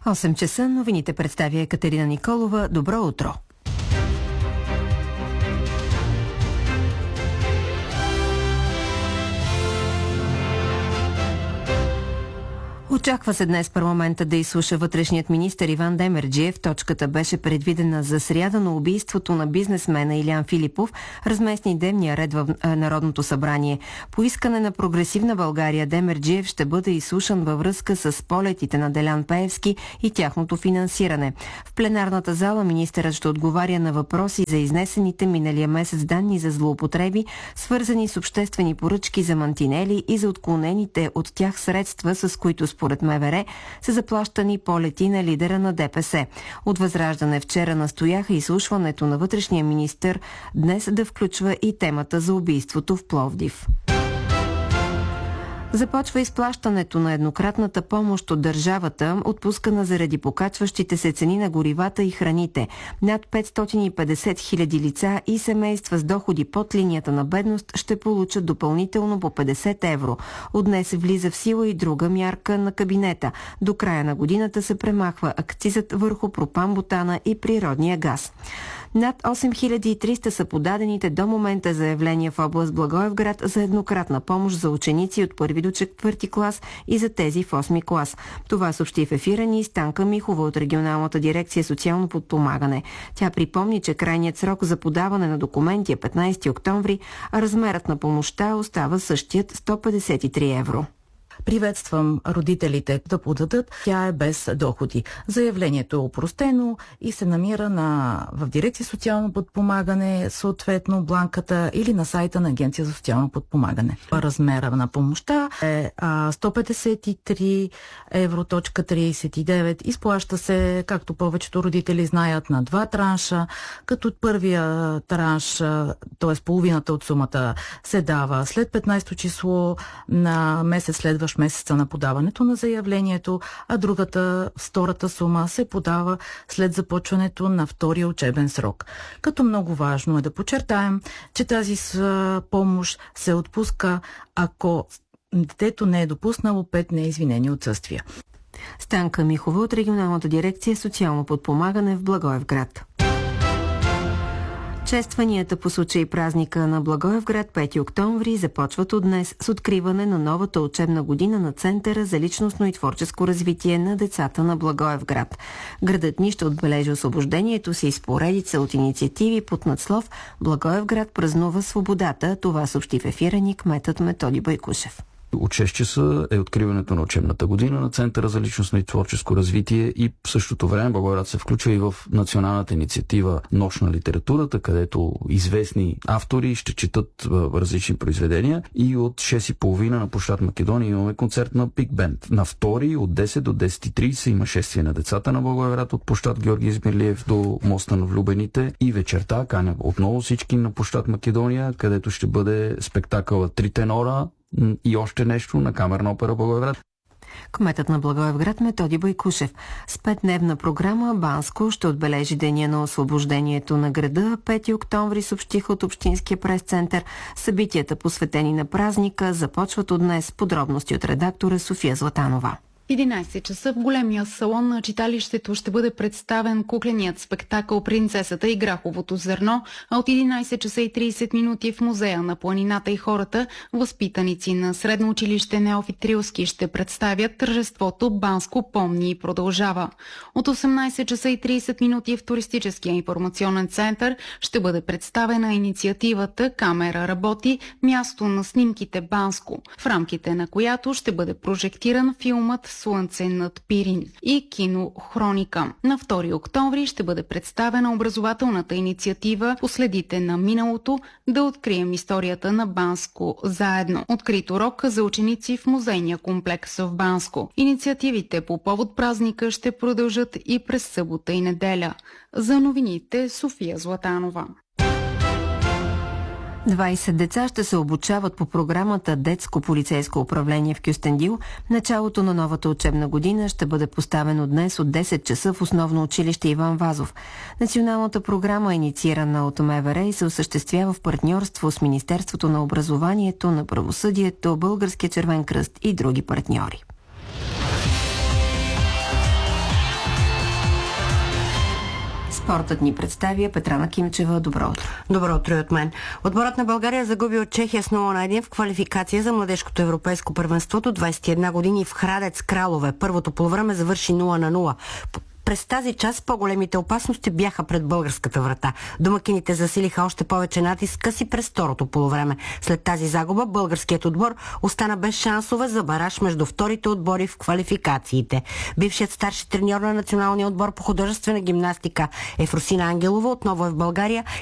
8 часа новините представя Екатерина Николова. Добро утро! Очаква се днес парламента да изслуша вътрешният министър Иван Демерджиев. Точката беше предвидена за сряда, но убийството на бизнесмена Илиян Филипов размести дневния ред в Народното събрание. По искане на Прогресивна България Демерджиев ще бъде изслушан във връзка с полетите на Делян Пеевски и тяхното финансиране. В пленарната зала министърът ще отговаря на въпроси за изнесените миналия месец данни за злоупотреби, свързани с обществени поръчки за мантинели и за отклонените от тях средства, с които според МВР са заплащани полети на лидера на ДПС. От Възраждане вчера настояха изслушването на вътрешния министър днес да включва и темата за убийството в Пловдив. Започва изплащането на еднократната помощ от държавата, отпускана заради покачващите се цени на горивата и храните. Над 550 хиляди лица и семейства с доходи под линията на бедност ще получат допълнително по 50 евро. От днес влиза в сила и друга мярка на кабинета. До края на годината се премахва акцизът върху пропан-бутана и природния газ. Над 8300 са подадените до момента заявления в област Благоевград за еднократна помощ за ученици от първи до четвърти клас и за тези в 8 клас. Това съобщи в ефира ни Станка Михова от регионалната дирекция социално подпомагане. Тя припомни, че крайният срок за подаване на документи е 15 октомври, а размерът на помощта остава същият 153 евро. Приветствам родителите да подадат. Тя е без доходи. Заявлението е опростено и се намира в дирекция социално подпомагане, съответно бланката или на сайта на Агенция за социално подпомагане. Размера на помощта е 153 евро.39. Изплаща се, както повечето родители знаят, на 2 транша, като от първия транш, т.е. половината от сумата, се дава след 15-то число на месец следващ месеца на подаването на заявлението, а втората сума се подава след започването на втория учебен срок. Като много важно е да подчертаем, че тази помощ се отпуска, ако детето не е допуснало 5 неизвинени отсъствия. Станка Михова от регионалната дирекция социално подпомагане в Благоевград. Честванията по случай празника на Благоевград 5 октомври започват от днес с откриване на новата учебна година на Центъра за личностно и творческо развитие на децата на Благоевград. Градът ни ще отбележи освобождението си с поредица от инициативи под надслов «Благоевград празнува свободата». Това съобщи в ефира ни кметът Методи Байкушев. От 6 часа е откриването на учебната година на Центъра за личностно и творческо развитие и в същото време Благоевград се включва и в националната инициатива Нощ на литературата, където известни автори ще четат различни произведения, и от 6:30 на площад Македония имаме концерт на Пик Бенд. На 2 от 10 до 10:30 има шествие на децата на Благоевград от площад Георги Измирлиев до моста на влюбените и вечерта каня отново всички на площад Македония, където ще бъде спектакълът Три тенора и още нещо на Камерна опера Благоевград. Кметът на Благоевград Методи Байкушев. С 5-дневна програма Банско ще отбележи деня на освобождението на града. 5 октомври съобщиха от Общинския прес-център. Събитията, посветени на празника, започват от днес. Подробности от редактора София Златанова. 11 часа в големия салон на читалището ще бъде представен кукленият спектакъл «Принцесата и граховото зърно», а от 11 часа и 30 минути в Музея на планината и хората възпитаници на Средно училище Неофит Рилски ще представят тържеството «Банско помни и продължава». От 18 часа и 30 минути в Туристическия информационен център ще бъде представена инициативата «Камера работи. Място на снимките Банско», в рамките на която ще бъде прожектиран филмът «Слънце над Пирин» и кинохроника. На 2 октомври ще бъде представена образователната инициатива «Последите на миналото, да открием историята на Банско заедно». Открит урок за ученици в музейния комплекс в Банско. Инициативите по повод празника ще продължат и през събота и неделя. За новините София Златанова. 20 деца ще се обучават по програмата Детско полицейско управление в Кюстендил. Началото на новата учебна година ще бъде поставено днес от 10 часа в основно училище Иван Вазов. Националната програма е инициирана от МВР и се осъществява в партньорство с Министерството на образованието, на правосъдието, Българския червен кръст и други партньори. Спортът ни представя Петрана Кимчева. Добро утро. Добро утро от мен. Отборът на България загуби от Чехия с 0-1 в квалификация за младежкото европейско първенство до 21 години в Храдец Кралове. Първото полувреме завърши 0-0. През тази част по-големите опасности бяха пред българската врата. Домакините засилиха още повече натиска си през второто полувреме. След тази загуба българският отбор остана без шансове за бараж между вторите отбори в квалификациите. Бившият старши треньор на националния отбор по художествена гимнастика Ефросина Ангелова отново е в България